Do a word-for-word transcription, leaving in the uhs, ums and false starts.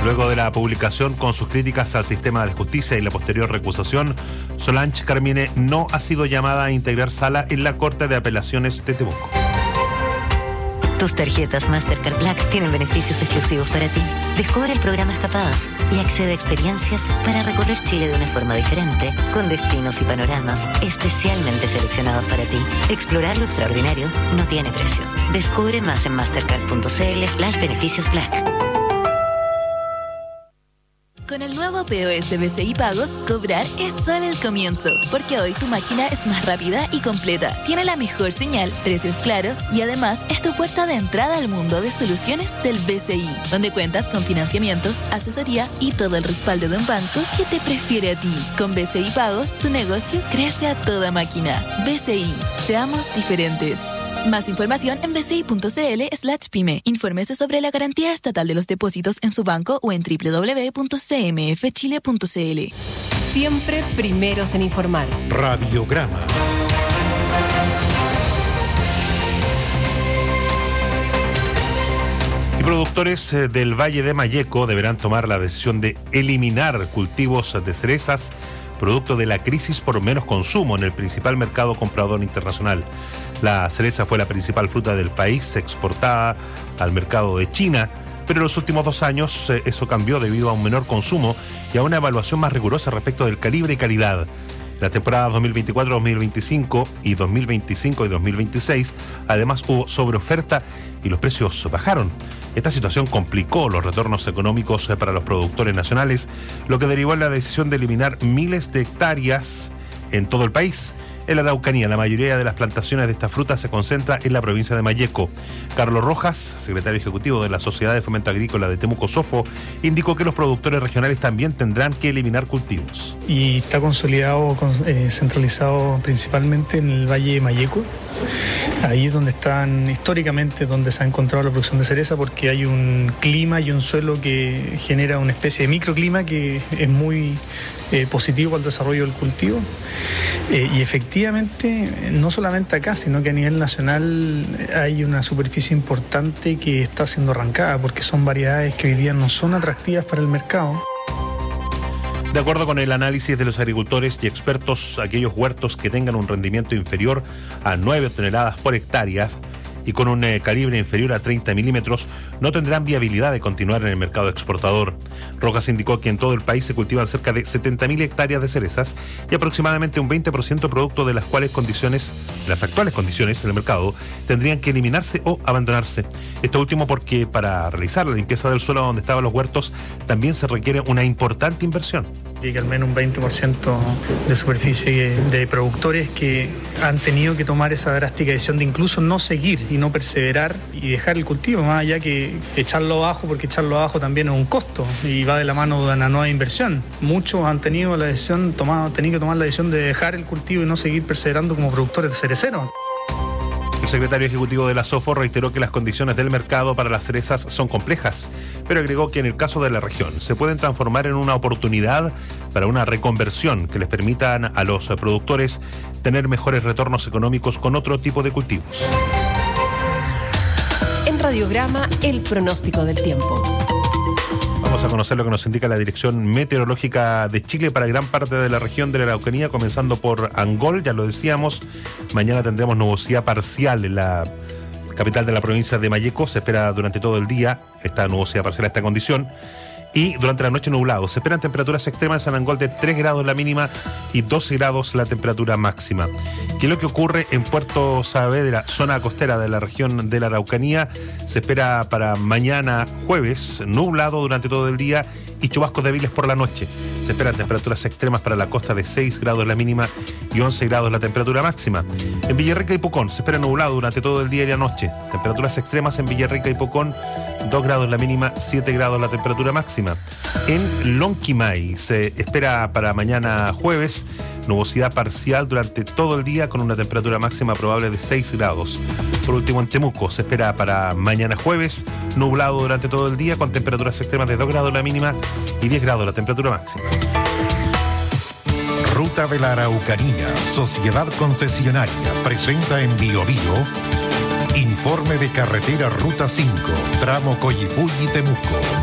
Luego de la publicación con sus críticas al sistema de justicia y la posterior recusación, Solange Carmine no ha sido llamada a integrar sala en la Corte de Apelaciones de Temuco. Tus tarjetas Mastercard Black tienen beneficios exclusivos para ti. Descubre el programa Escapadas y accede a experiencias para recorrer Chile de una forma diferente, con destinos y panoramas especialmente seleccionados para ti. Explorar lo extraordinario no tiene precio. Descubre más en mastercard.cl slash beneficios Black. Con el nuevo P O S B C I Pagos, cobrar es solo el comienzo, porque hoy tu máquina es más rápida y completa, tiene la mejor señal, precios claros y además es tu puerta de entrada al mundo de soluciones del B C I, donde cuentas con financiamiento, asesoría y todo el respaldo de un banco que te prefiere a ti. Con B C I Pagos, tu negocio crece a toda máquina. B C I, seamos diferentes. Más información en bci.cl slash pyme. Infórmese sobre la garantía estatal de los depósitos en su banco o en doble u doble u doble u punto c m f chile punto c l. Siempre primeros en informar. Radiograma. Y productores del Valle de Malleco deberán tomar la decisión de eliminar cultivos de cerezas producto de la crisis por menos consumo en el principal mercado comprador internacional. La cereza fue la principal fruta del país, exportada al mercado de China, pero en los últimos dos años eh, eso cambió debido a un menor consumo y a una evaluación más rigurosa respecto del calibre y calidad. En las temporadas dos mil veinticuatro dos mil veinticinco y dos mil veinticinco y dos mil veintiséis, además hubo sobreoferta y los precios bajaron. Esta situación complicó los retornos económicos para los productores nacionales, lo que derivó en la decisión de eliminar miles de hectáreas en todo el país. En la Araucanía, la mayoría de las plantaciones de esta fruta se concentra en la provincia de Malleco. Carlos Rojas, secretario ejecutivo de la Sociedad de Fomento Agrícola de Temuco Sofo, indicó que los productores regionales también tendrán que eliminar cultivos. Y está consolidado, eh, centralizado principalmente en el Valle de Malleco. Ahí es donde están históricamente, donde se ha encontrado la producción de cereza, porque hay un clima y un suelo que genera una especie de microclima que es muy eh, positivo al desarrollo del cultivo. Eh, y efectivamente, no solamente acá, sino que a nivel nacional hay una superficie importante que está siendo arrancada, porque son variedades que hoy día no son atractivas para el mercado. De acuerdo con el análisis de los agricultores y expertos, aquellos huertos que tengan un rendimiento inferior a nueve toneladas por hectáreas y con un eh, calibre inferior a treinta milímetros no tendrán viabilidad de continuar en el mercado exportador. Rojas indicó que en todo el país se cultivan cerca de setenta mil hectáreas de cerezas y aproximadamente un veinte por ciento producto de las cuales condiciones, las actuales condiciones en el mercado tendrían que eliminarse o abandonarse. Esto último porque para realizar la limpieza del suelo donde estaban los huertos también se requiere una importante inversión. Y que al menos un veinte por ciento de superficie de productores que han tenido que tomar esa drástica decisión de incluso no seguir y no perseverar y dejar el cultivo, más allá que echarlo abajo, porque echarlo abajo también es un costo y va de la mano de una nueva inversión. Muchos han tenido la decisión, tomado, tenido que tomar la decisión de dejar el cultivo y no seguir perseverando como productores de cereceros. El secretario ejecutivo de la SOFO reiteró que las condiciones del mercado para las cerezas son complejas, pero agregó que en el caso de la región se pueden transformar en una oportunidad para una reconversión que les permitan a los productores tener mejores retornos económicos con otro tipo de cultivos. En Radiograma, el pronóstico del tiempo. Vamos a conocer lo que nos indica la Dirección Meteorológica de Chile para gran parte de la región de la Araucanía, comenzando por Angol, ya lo decíamos. Mañana tendremos nubosidad parcial en la capital de la provincia de Malleco. Se espera durante todo el día esta nubosidad parcial, esta condición. Y durante la noche nublado. Se esperan temperaturas extremas en Angol de tres grados la mínima y doce grados la temperatura máxima. ¿Qué es lo que ocurre en Puerto Saavedra, zona costera de la región de la Araucanía? Se espera para mañana jueves nublado durante todo el día y chubascos débiles por la noche. Se esperan temperaturas extremas para la costa de seis grados la mínima y once grados la temperatura máxima. En Villarrica y Pucón se espera nublado durante todo el día y la noche. Temperaturas extremas en Villarrica y Pucón, dos grados la mínima, siete grados la temperatura máxima. En Lonquimay se espera para mañana jueves nubosidad parcial durante todo el día con una temperatura máxima probable de seis grados. Por último, en Temuco se espera para mañana jueves nublado durante todo el día con temperaturas extremas de dos grados la mínima y diez grados la temperatura máxima. Ruta de la Araucanía, Sociedad Concesionaria, presenta en Bio Bio informe de carretera Ruta cinco, tramo Coyipulli-Temuco.